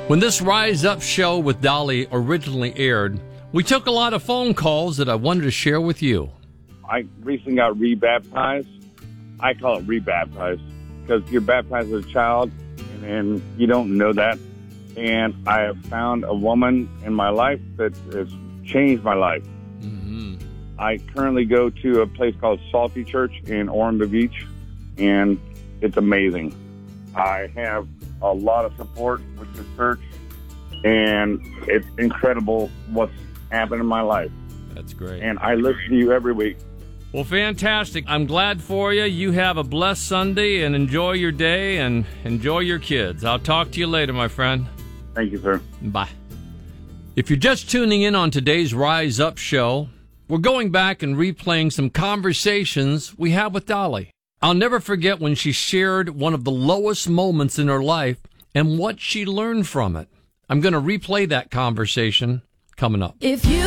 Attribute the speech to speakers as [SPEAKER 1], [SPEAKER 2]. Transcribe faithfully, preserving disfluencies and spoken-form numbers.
[SPEAKER 1] When this Rise Up show with Dolly originally aired, we took a lot of phone calls that I wanted to share with you.
[SPEAKER 2] I recently got rebaptized. I call it rebaptized because you're baptized as a child and then you don't know that. And I have found a woman in my life that has changed my life.
[SPEAKER 1] Mm-hmm.
[SPEAKER 2] I currently go to a place called Salty Church in Ormond Beach, and it's amazing. I have a lot of support with the church, and it's incredible what's happened in my life.
[SPEAKER 1] That's great.
[SPEAKER 2] And I listen to you every week.
[SPEAKER 1] Well, fantastic. I'm glad for you. You have a blessed Sunday, and enjoy your day, and enjoy your kids. I'll talk to you later, my friend.
[SPEAKER 2] Thank you, sir.
[SPEAKER 1] Bye. If you're just tuning in on today's Rise Up show, we're going back and replaying some conversations we had with Dolly. I'll never forget when she shared one of the lowest moments in her life and what she learned from it. I'm going to replay that conversation coming up.
[SPEAKER 3] If you